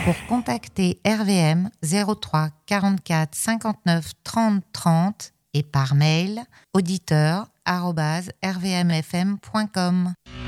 Pour contacter RVM 03 44 59 30 30 et par mail auditeur@rvmfm.com.